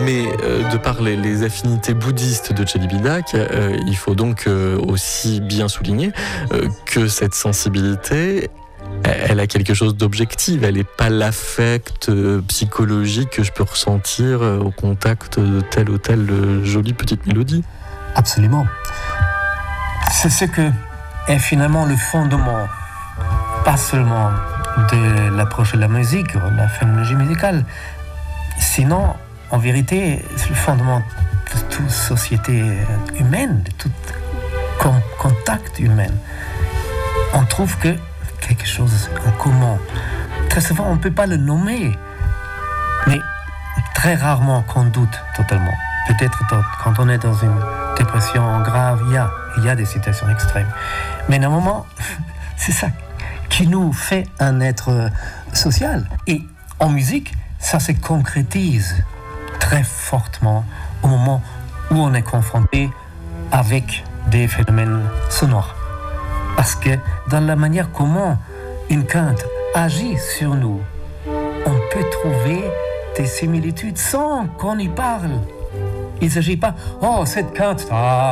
Mais de par les affinités bouddhistes de Celibidache, il faut donc aussi bien souligner que cette sensibilité, elle a quelque chose d'objectif. Elle n'est pas l'affect psychologique que je peux ressentir au contact de telle ou telle jolie petite mélodie. Absolument. C'est ce que est finalement le fondement, pas seulement de l'approche de la musique, de la phénoménologie musicale, sinon, en vérité, c'est le fondement de toute société humaine, de tout contact humain. On trouve que quelque chose en commun. Très souvent, on ne peut pas le nommer, mais très rarement qu'on doute totalement. Peut-être quand on est dans une dépression grave, il y a des situations extrêmes. Mais normalement, c'est ça qui nous fait un être social. Et en musique, ça se concrétise très fortement au moment où on est confronté avec des phénomènes sonores. Parce que dans la manière comment une quinte agit sur nous, on peut trouver des similitudes sans qu'on y parle. Il ne s'agit pas « Oh, cette quinte,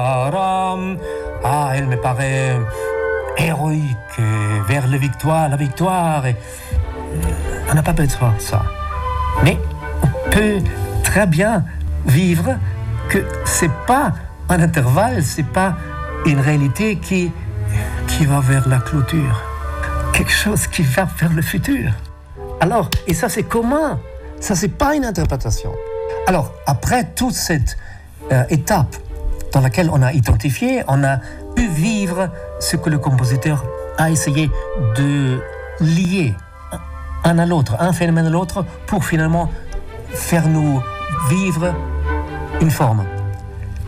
elle me paraît héroïque, vers la victoire. » On n'a pas besoin de ça. Mais on peut très bien vivre que ce n'est pas un intervalle, ce n'est pas une réalité qui va vers la clôture. Quelque chose qui va vers le futur. Alors, et ça c'est commun, ça c'est pas une interprétation. Alors, après toute cette étape dans laquelle on a identifié, on a pu vivre ce que le compositeur a essayé de lier un à l'autre, un phénomène à l'autre, pour finalement faire nous vivre une forme.